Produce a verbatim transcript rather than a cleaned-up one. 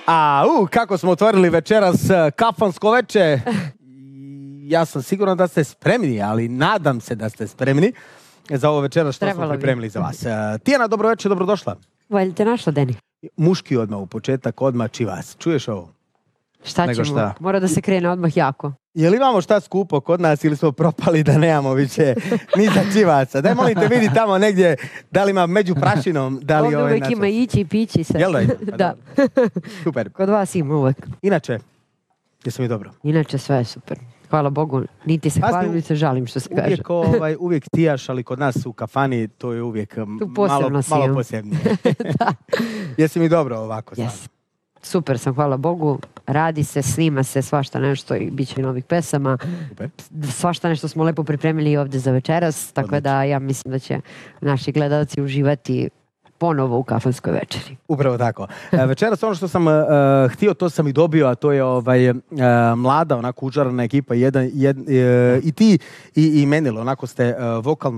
A, u, kako smo otvorili večeras kafansko veče. Ja sam siguran da ste spremni, ali nadam se da ste spremni za ovo večeras što Trebalo smo pripremili za vas. Tijana, dobro večer, dobrodošla. Volje te našla, Deni? Muški odmah u početak, odmah čivas. Čuješ ovo? Šta Nego ćemo? šta? Mora da se krene odmah jako. Je li imamo šta skupo kod nas ili smo propali da nemamo više ni za čivaca? Daj, molim te, vidi tamo negdje da li ima među prašinom, da li Ovdje ovaj uvijek način. ima ići i pići se. Jel da ima? Pa Da. Super. Kod vas ima uvijek. Inače, jesam mi dobro? Inače sve je super. Hvala Bogu. Niti se Pazi, hvalim, niti se žalim što se kaže. Uvijek, ovaj, uvijek tijaš, ali kod nas u kafani to je uvijek Tu posebno malo, si, malo ja. posebnije. Da. Jesi mi dobro ovako? Yes. Sad? Super sam, hvala Bogu. Radi se, snima se svašta nešto i bit će i novih pesama. Super. Svašta nešto smo lepo pripremili i ovdje za večeras, tako Odlično. da ja mislim da će naši gledalci uživati ponovo u kafanskoj večeri. Upravo tako. E, večeras ono što sam uh, htio, to sam i dobio, a to je ovaj, uh, mlada, onako užarana ekipa, jedan, jed, uh, i ti i, i Menilo, onako ste uh, vokalno